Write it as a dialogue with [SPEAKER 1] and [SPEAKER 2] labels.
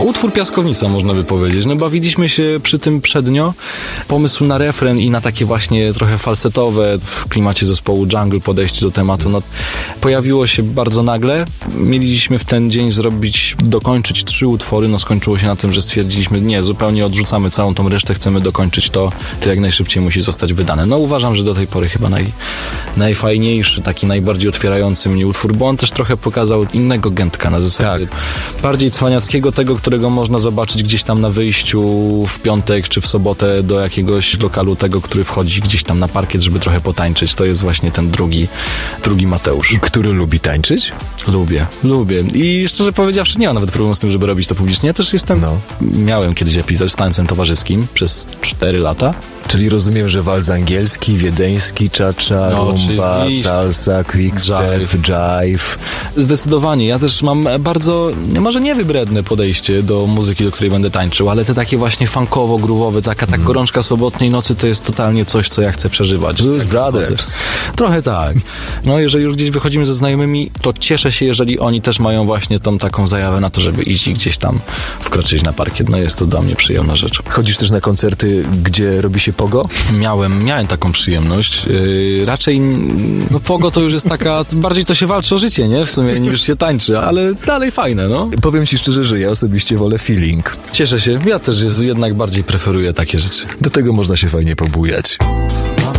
[SPEAKER 1] utwór piaskownica, można by powiedzieć. No bawiliśmy się przy tym przednio. Pomysł na refren i na takie właśnie trochę falsetowe w klimacie zespołu Jungle podejście do tematu, no pojawiło się bardzo nagle. Mieliśmy w ten dzień dokończyć 3 utwory, no skończyło się na tym, że stwierdziliśmy, nie, zupełnie odrzucamy całą tą resztę, chcemy dokończyć to jak najszybciej musi zostać wydane. No uważam, że do tej pory chyba najfajniejszy, taki najbardziej otwierający mnie utwór, bo on też trochę pokazał innego Gętka na zasadzie bardziej cwaniackiego, tego, którego można zobaczyć gdzieś tam na wyjściu w piątek czy w sobotę do jakiegoś lokalu, tego, który wchodzi gdzieś tam na parkiet, żeby trochę potańczyć. To jest właśnie ten drugi Mateusz.
[SPEAKER 2] Który lubi tańczyć?
[SPEAKER 1] Lubię. I szczerze powiedziawszy, nie mam nawet problemu z tym, żeby robić to publicznie. Ja też miałem kiedyś epizod z tańcem towarzyskim przez 4 lata.
[SPEAKER 2] Czyli rozumiem, że walc angielski, wiedeński, cha-cha, rumba, salsa, quickstep, jive.
[SPEAKER 1] Zdecydowanie. Ja też mam bardzo, może nie wybredne podejście do muzyki, do której będę tańczył, ale te takie właśnie funkowo-groowowe, taka gorączka sobotniej nocy to jest totalnie coś, co ja chcę przeżywać.
[SPEAKER 2] Blues Brothers.
[SPEAKER 1] Trochę tak. No jeżeli już gdzieś wychodzimy ze znajomymi, to cieszę się, jeżeli oni też mają właśnie tą taką zajawę na to, żeby iść i gdzieś tam wkroczyć na parkiet. No jest to dla mnie przyjemna rzecz.
[SPEAKER 2] Chodzisz też na koncerty, gdzie robi się pogo?
[SPEAKER 1] Miałem taką przyjemność. Raczej pogo to już jest taka, bardziej to się walczy o życie, nie? W sumie niż się tańczy, ale dalej fajne, no.
[SPEAKER 2] Powiem ci szczerze, że ja osobiście wolę feeling.
[SPEAKER 1] Cieszę się. Ja też jednak bardziej preferuję takie rzeczy.
[SPEAKER 2] Do tego można się fajnie pobujać.